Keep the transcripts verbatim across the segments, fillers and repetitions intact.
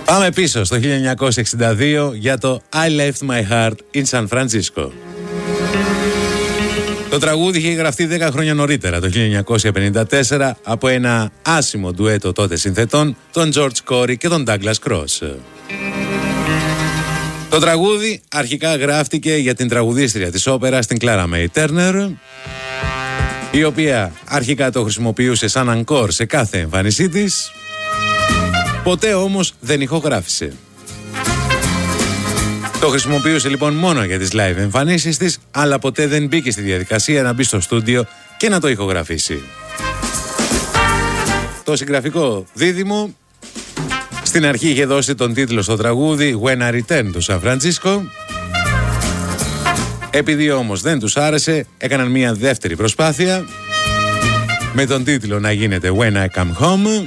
Πάμε πίσω στο χίλια εννιακόσια εξήντα δύο για το I Left My Heart in San Francisco. Το τραγούδι είχε γραφτεί δέκα χρόνια νωρίτερα, το χίλια εννιακόσια πενήντα τέσσερα, από ένα άσημο ντουέτο τότε συνθετών, τον George Corey και τον Douglas Cross. Το τραγούδι αρχικά γράφτηκε για την τραγουδίστρια της όπερας, την Clara May Turner, η οποία αρχικά το χρησιμοποιούσε σαν ανκόρ σε κάθε εμφάνισή της, ποτέ όμως δεν ηχογράφησε. Το χρησιμοποιούσε λοιπόν μόνο για τις live εμφανίσεις της, αλλά ποτέ δεν μπήκε στη διαδικασία να μπει στο στούντιο και να το ηχογραφήσει. Το συγγραφικό δίδυμο στην αρχή είχε δώσει τον τίτλο στο τραγούδι When I Return to San Francisco. Επειδή όμως δεν τους άρεσε, έκαναν μια δεύτερη προσπάθεια με τον τίτλο να γίνεται When I Come Home,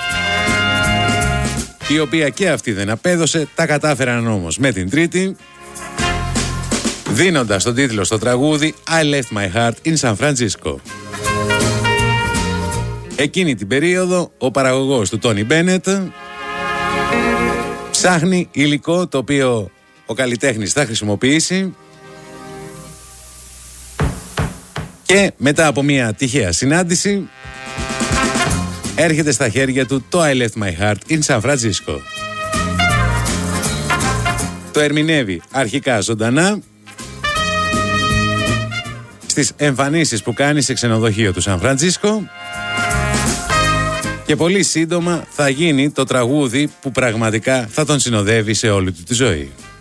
η οποία και αυτή δεν απέδωσε. Τα κατάφεραν όμως με την τρίτη, δίνοντας τον τίτλο στο τραγούδι I Left My Heart in San Francisco. Εκείνη την περίοδο ο παραγωγός του Τόνι Μπένετ ψάχνει υλικό το οποίο ο καλλιτέχνης θα χρησιμοποιήσει, και μετά από μια τυχαία συνάντηση έρχεται στα χέρια του το I Left My Heart in San Francisco. Το ερμηνεύει αρχικά ζωντανά στις εμφανίσεις που κάνει σε ξενοδοχείο του Σαν Φραντσίσκο, και πολύ σύντομα θα γίνει το τραγούδι που πραγματικά θα τον συνοδεύει σε όλη του τη ζωή.